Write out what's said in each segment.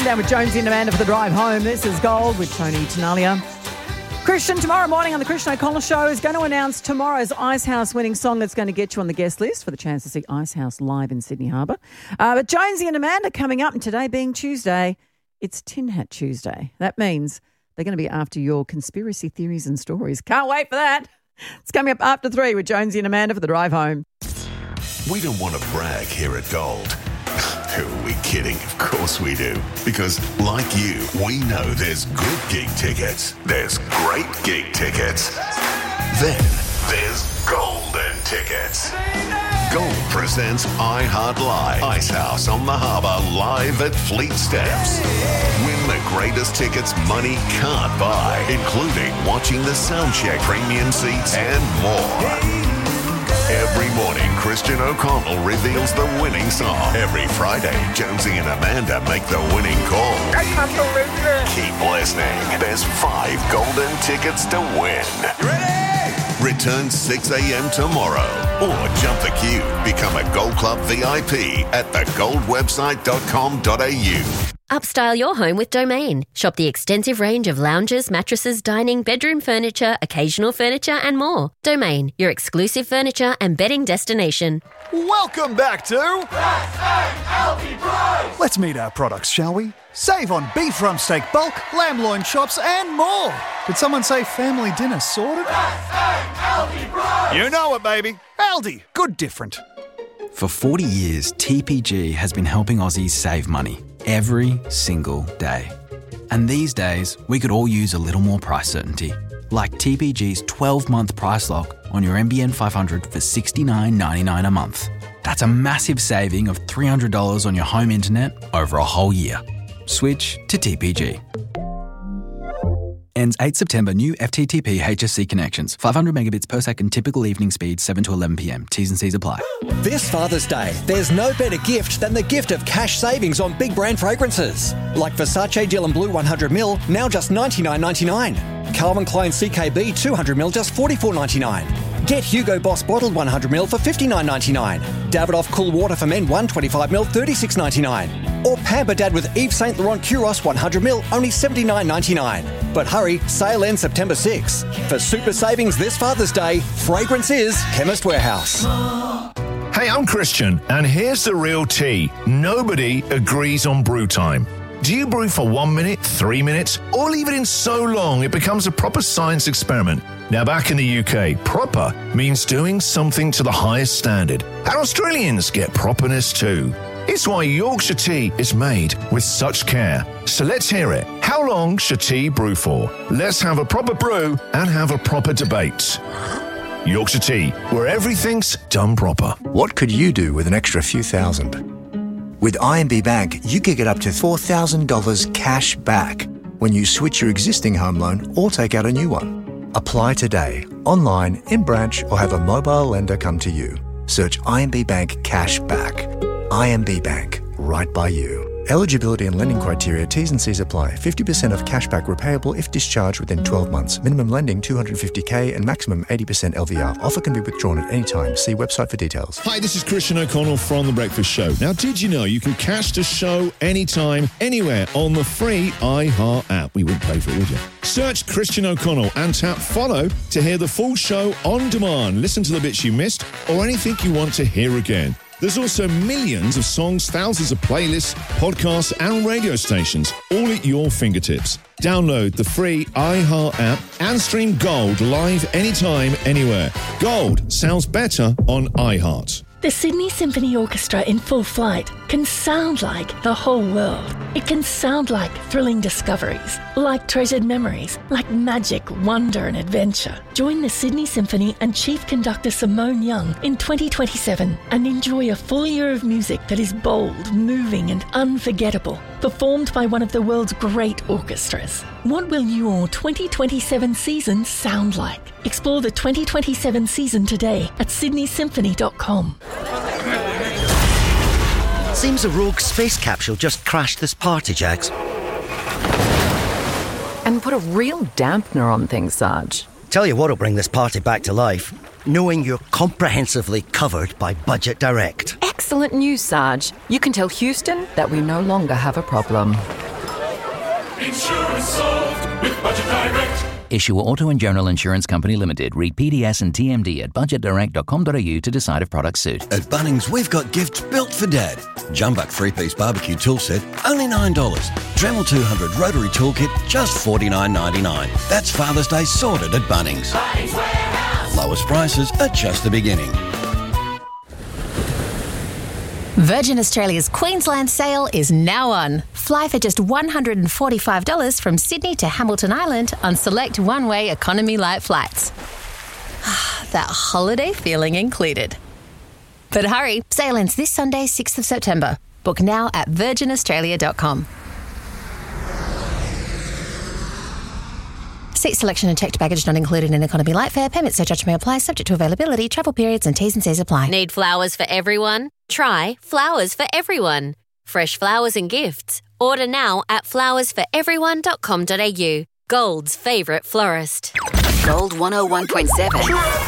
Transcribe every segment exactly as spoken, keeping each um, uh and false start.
Down with Jonesy and Amanda for the drive home. This is Gold with Tony Tenalia. Christian, tomorrow morning on the Christian O'Connell Show, is going to announce tomorrow's Icehouse winning song that's going to get you on the guest list for the chance to see Icehouse live in Sydney Harbour. Uh, but Jonesy and Amanda coming up, and today being Tuesday, it's Tin Hat Tuesday. That means they're going to be after your conspiracy theories and stories. Can't wait for that. It's coming up after three with Jonesy and Amanda for the drive home. We don't want to brag here at Gold. Who are we kidding? Of course we do. Because, like you, we know there's good gig tickets. There's great gig tickets. Then there's golden tickets. Gold presents iHeart Live. Icehouse on the Harbour live at Fleet Steps. Win the greatest tickets money can't buy, including watching the soundcheck, premium seats, and more. Every morning, Christian O'Connell reveals the winning song. Every Friday, Jonesy and Amanda make the winning call. I can't believe it. Keep listening. There's five golden tickets to win. You ready? Return six a.m. tomorrow. Or jump the queue. Become a Gold Club V I P at the gold website dot com dot a u. Upstyle your home with Domain. Shop the extensive range of lounges, mattresses, dining, bedroom furniture, occasional furniture and more. Domain, your exclusive furniture and bedding destination. Welcome back to... L V Bros! Let's meet our products, shall we? Save on beef rump steak bulk, lamb loin chops and more. Did someone say family dinner sorted? L V Bros! You know it, baby. Aldi, good different. For forty years, T P G has been helping Aussies save money every single day. And these days, we could all use a little more price certainty, like T P G's twelve-month price lock on your N B N five hundred for sixty-nine ninety-nine a month. That's a massive saving of three hundred dollars on your home internet over a whole year. Switch to T P G. Ends eighth September. New F T T P H S C connections. five hundred megabits per second. Typical evening speed seven to eleven p.m. T's and C's apply. This Father's Day, there's no better gift than the gift of cash savings on big brand fragrances. Like Versace Dylan Blue one hundred milliliters, now just ninety-nine ninety-nine. Calvin Klein C K B two hundred milliliters, just forty-four ninety-nine. Get Hugo Boss bottled one hundred milliliters for fifty-nine ninety-nine. Davidoff Cool Water for Men one hundred twenty-five milliliters, thirty-six ninety-nine. Or Pamper Dad with Yves Saint Laurent Kuros one hundred milliliters, only seventy-nine ninety-nine. But hurry, sale ends September sixth. For super savings this Father's Day, fragrance is Chemist Warehouse. Hey, I'm Christian, and here's the real tea. Nobody agrees on brew time. Do you brew for one minute, three minutes, or leave it in so long it becomes a proper science experiment? Now, back in the U K, proper means doing something to the highest standard. And Australians get properness too. It's why Yorkshire tea is made with such care. So let's hear it. How long should tea brew for? Let's have a proper brew and have a proper debate. Yorkshire tea, where everything's done proper. What could you do with an extra few thousand? With I M B Bank, you can get up to four thousand dollars cash back when you switch your existing home loan or take out a new one. Apply today, online, in branch, or have a mobile lender come to you. Search I M B Bank Cash Back. I M B Bank, right by you. Eligibility and lending criteria, T's and C's apply. fifty percent of cashback repayable if discharged within twelve months. Minimum lending two hundred fifty thousand and maximum eighty percent L V R. Offer can be withdrawn at any time. See website for details. Hi, this is Christian O'Connell from The Breakfast Show. Now, did you know you can catch the show anytime, anywhere on the free iHeart app? We wouldn't pay for it, would you? Search Christian O'Connell and tap follow to hear the full show on demand. Listen to the bits you missed or anything you want to hear again. There's also millions of songs, thousands of playlists, podcasts and radio stations, all at your fingertips. Download the free iHeart app and stream Gold live anytime, anywhere. Gold sounds better on iHeart. The Sydney Symphony Orchestra in full flight can sound like the whole world. It can sound like thrilling discoveries, like treasured memories, like magic, wonder and adventure. Join the Sydney Symphony and Chief Conductor Simone Young in twenty twenty-seven and enjoy a full year of music that is bold, moving and unforgettable, performed by one of the world's great orchestras. What will your twenty twenty-seven season sound like? Explore the twenty twenty-seven season today at sydney symphony dot com. Seems a rogue space capsule just crashed this party, Jax. And put a real dampener on things, Sarge. Tell you what'll bring this party back to life. Knowing you're comprehensively covered by Budget Direct. Excellent news, Sarge. You can tell Houston that we no longer have a problem. Insurance solved with Budget Direct. Issuer Auto and General Insurance Company Limited. Read P D S and T M D at budget direct dot com dot a u to decide if products suit. At Bunnings, we've got gifts built for Dad. Jumbuck three-piece barbecue tool set, only nine dollars. Dremel two hundred rotary toolkit, just forty-nine ninety-nine. That's Father's Day sorted at Bunnings. Bunnings Warehouse. Lowest prices are just the beginning. Virgin Australia's Queensland sale is now on. Fly for just one hundred forty-five dollars from Sydney to Hamilton Island on select one-way economy light flights. That holiday feeling included. But hurry, sale ends this Sunday, sixth of September. Book now at virgin australia dot com. Seat selection and checked baggage not included in economy light fare. Permit surcharge may apply, subject to availability, travel periods and T's and C's apply. Need flowers for everyone? Try Flowers for Everyone. Fresh flowers and gifts. Order now at flowers for everyone dot com dot a u. Gold's favourite florist. Gold one oh one point seven.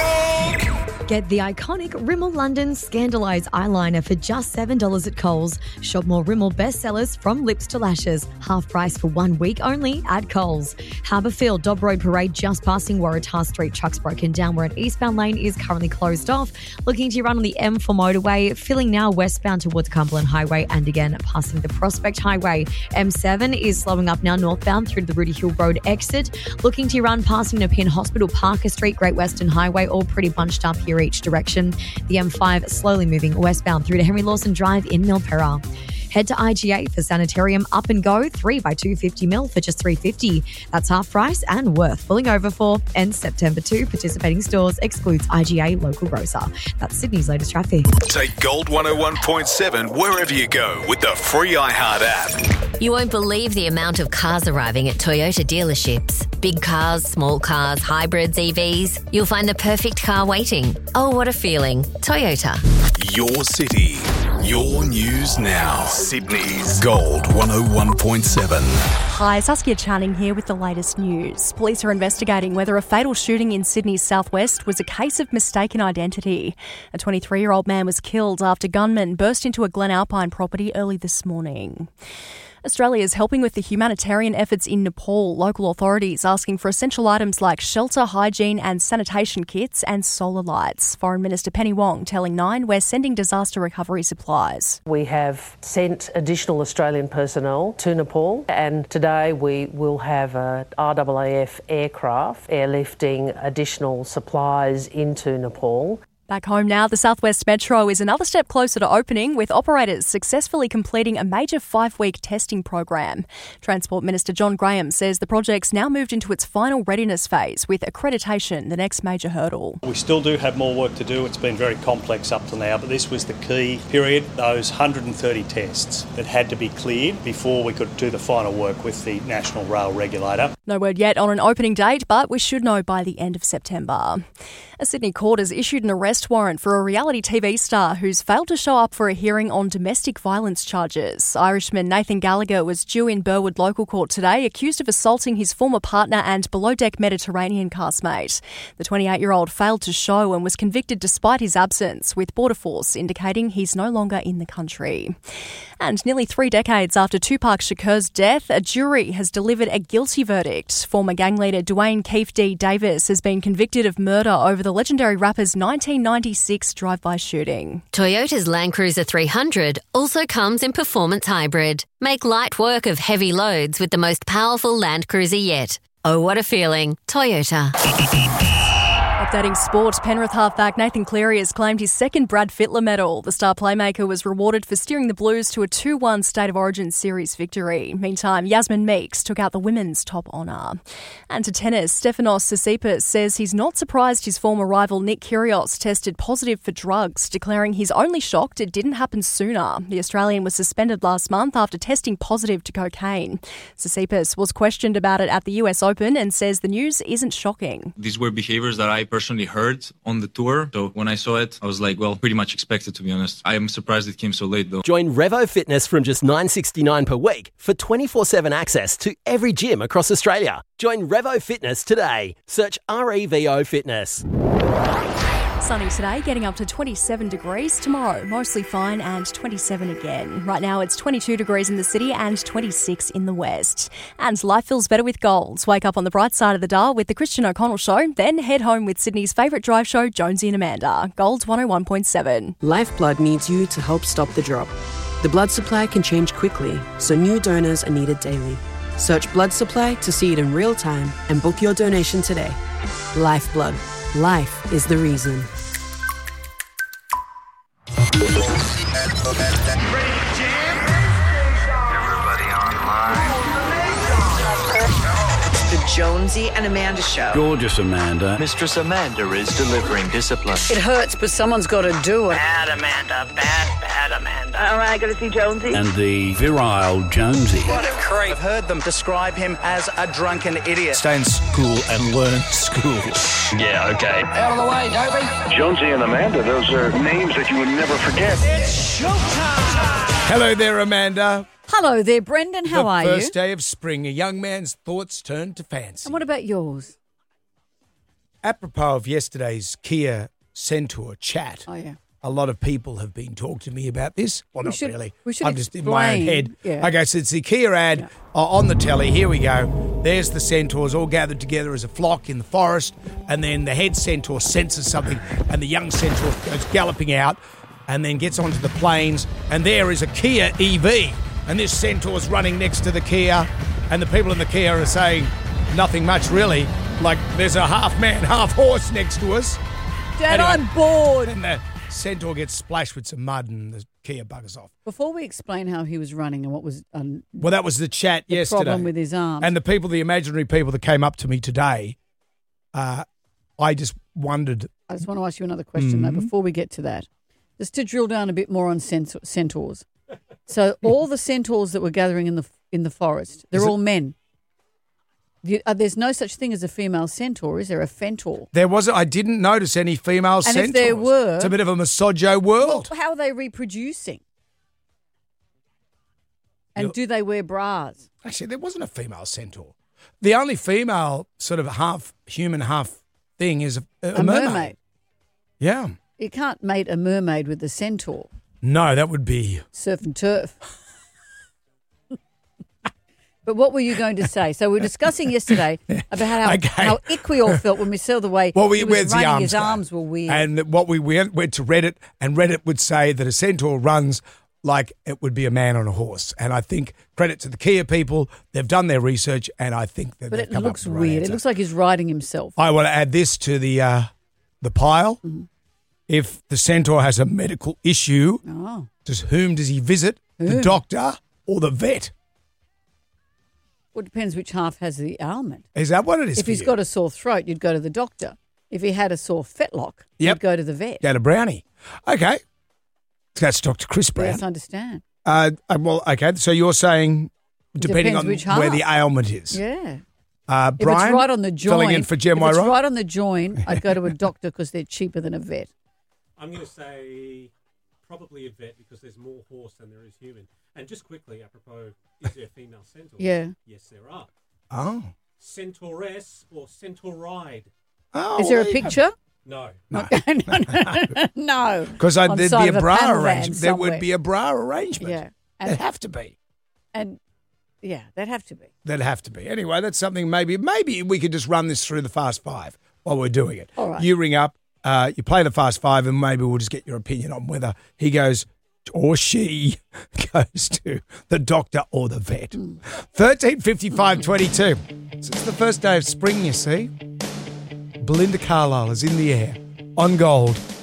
Get the iconic Rimmel London Scandalise eyeliner for just seven dollars at Coles. Shop more Rimmel bestsellers from lips to lashes. Half price for one week only at Coles. Harbourfield, Dobb Road Parade just passing Waratah Street. Trucks broken down where an eastbound lane is currently closed off. Looking to run on the M four motorway. Filling now westbound towards Cumberland Highway and again passing the Prospect Highway. M seven is slowing up now northbound through the Rudy Hill Road exit. Looking to run passing Nepean Hospital, Parker Street, Great Western Highway, all pretty bunched up here each direction. The M five slowly moving westbound through to Henry Lawson Drive in Milperra. Head to I G A for Sanitarium Up and Go, three by two hundred fifty mil for just three dollars fifty. That's half price and worth pulling over for. Ends September second. Participating stores excludes I G A local grocer. That's Sydney's latest traffic. Take Gold one oh one point seven wherever you go with the free iHeart app. You won't believe the amount of cars arriving at Toyota dealerships. Big cars, small cars, hybrids, E Vs. You'll find the perfect car waiting. Oh, what a feeling. Toyota. Your city, your news now. Sydney's Gold one oh one point seven. Hi, Saskia Channing here with the latest news. Police are investigating whether a fatal shooting in Sydney's southwest was a case of mistaken identity. A twenty-three-year-old man was killed after gunmen burst into a Glen Alpine property early this morning. Australia is helping with the humanitarian efforts in Nepal. Local authorities asking for essential items like shelter, hygiene and sanitation kits and solar lights. Foreign Minister Penny Wong telling Nine we're sending disaster recovery supplies. We have sent additional Australian personnel to Nepal, and today we will have a R A A F aircraft airlifting additional supplies into Nepal. Back home now, the South West Metro is another step closer to opening, with operators successfully completing a major five-week testing program. Transport Minister John Graham says the project's now moved into its final readiness phase, with accreditation the next major hurdle. We still do have more work to do. It's been very complex up to now, but this was the key period, those one hundred thirty tests that had to be cleared before we could do the final work with the National Rail Regulator. No word yet on an opening date, but we should know by the end of September. A Sydney court has issued an arrest warrant for a reality T V star who's failed to show up for a hearing on domestic violence charges. Irishman Nathan Gallagher was due in Burwood Local Court today, accused of assaulting his former partner and below-deck Mediterranean castmate. The twenty-eight-year-old failed to show and was convicted despite his absence, with Border Force indicating he's no longer in the country. And nearly three decades after Tupac Shakur's death, a jury has delivered a guilty verdict. Former gang leader Dwayne Keefe D. Davis has been convicted of murder over the legendary rapper's nineteen ninety-six drive-by shooting. Toyota's Land Cruiser three hundred also comes in performance hybrid. Make light work of heavy loads with the most powerful Land Cruiser yet. Oh, what a feeling. Toyota. Updating sport, Penrith halfback Nathan Cleary has claimed his second Brad Fittler medal. The star playmaker was rewarded for steering the Blues to a two one State of Origin series victory. Meantime, Yasmin Meeks took out the women's top honour. And to tennis, Stefanos Tsitsipas says he's not surprised his former rival Nick Kyrgios tested positive for drugs, declaring he's only shocked it didn't happen sooner. The Australian was suspended last month after testing positive to cocaine. Tsitsipas was questioned about it at the U S Open and says the news isn't shocking. These were behaviours that I personally heard on the tour. So when I saw it, I was like, well, pretty much expected, to be honest. I am surprised it came so late, though. Join Revo Fitness from just nine dollars sixty-nine per week for twenty-four seven access to every gym across Australia. Join Revo Fitness today. Search R E V O Fitness. Sunny today, getting up to twenty-seven degrees. Tomorrow, mostly fine and twenty-seven again. Right now, it's twenty-two degrees in the city and twenty-six in the west. And life feels better with Golds. Wake up on the bright side of the dial with the Christian O'Connell Show, then head home with Sydney's favourite drive show, Jonesy and Amanda. Golds one oh one point seven. Lifeblood needs you to help stop the drop. The blood supply can change quickly, so new donors are needed daily. Search blood supply to see it in real time and book your donation today. Lifeblood. Life is the reason. The Jonesy and Amanda Show. Gorgeous Amanda. Mistress Amanda is delivering discipline. It hurts, but someone's got to do it. Bad Amanda, bad, bad Amanda. All right, got to see Jonesy. And the virile Jonesy. What a creep. I've heard them describe him as a drunken idiot. Stay in school and learn school. Yeah, okay. Out of the way, Dopey. Jonesy and Amanda, those are names that you would never forget. It's showtime. Hello there, Amanda. Hello there, Brendan. How the are you? First day of spring, a young man's thoughts turn to fancy. And what about yours? Apropos of yesterday's Kia Centaur chat, oh, yeah. a lot of people have been talking to me about this. Well, we not should, really. We should I'm just in my own head. Yeah. Okay, so it's the Kia ad yeah. uh, on the telly. Here we go. There's the centaurs all gathered together as a flock in the forest, and then the head centaur senses something, and the young centaur goes galloping out, and then gets onto the plains, and there is a Kia E V. And this centaur's running next to the Kia, and the people in the Kia are saying nothing much really. Like, there's a half man, half horse next to us. Dad, anyway, I'm bored. And the centaur gets splashed with some mud, and the Kia buggers off. Before we explain how he was running and what was um, well, that was the chat the yesterday. problem with his arms, and the people, the imaginary people that came up to me today, uh, I just wondered. I just want to ask you another question mm-hmm. though before we get to that, just to drill down a bit more on cent- centaurs. So all the centaurs that were gathering in the in the forest, they're Is all it, men. You, uh, there's no such thing as a female centaur, is there? A fentor? There wasn't. I didn't notice any female and centaurs. And if there were, it's a bit of a misogyno world. Well, how are they reproducing? And You're, do they wear bras? Actually, there wasn't a female centaur. The only female sort of half human, half thing is a, a, a mermaid. mermaid. Yeah. You can't mate a mermaid with a centaur. No, that would be surf and turf. But what were you going to say? So we were discussing yesterday about how, okay. how ick we all felt when we saw the way well, we, he was running. The arms his go. arms were weird. And what we went, went to Reddit, and Reddit would say that a centaur runs like it would be a man on a horse. And I think credit to the Kia people, they've done their research, and I think that but they've it come looks up with the weird. right It answer. looks like he's riding himself. I want to add this to the uh, the pile. Mm-hmm. If the centaur has a medical issue, oh. does whom does he visit? Whom? The doctor or the vet? Well, it depends which half has the ailment. Is that what it is? If for he's you? got a sore throat, you'd go to the doctor. If he had a sore fetlock, yep. you'd go to the vet. Go to Brownie. Okay. That's Doctor Chris Brown. Yes, I understand. Uh, well, okay. So you're saying depending Depends on which where half. the ailment is. Yeah. Uh, If Brian, it's right on the joint, filling in for Jem if it's Wright. right on the joint, I'd go to a doctor because they're cheaper than a vet. I'm going to say probably a vet because there's more horse than there is human. And just quickly, apropos, is there a female centaur? Yeah. Yes, there are. Oh. Centauress or centauride. Oh. Is there a picture? No. No. no, no, no, no. Because On there'd side be of a bra panel van arrangement. There somewhere. would be a bra arrangement. Yeah. There'd have to be. And yeah, that'd have to be. That'd have to be. Anyway, that's something maybe maybe we could just run this through the Fast Five while we're doing it. All right. You ring up, uh, you play the Fast Five, and maybe we'll just get your opinion on whether he goes or she goes to the doctor or the vet. thirteen fifty-five twenty-two. So it's the first day of spring, you see. Belinda Carlisle is in the air on Gold.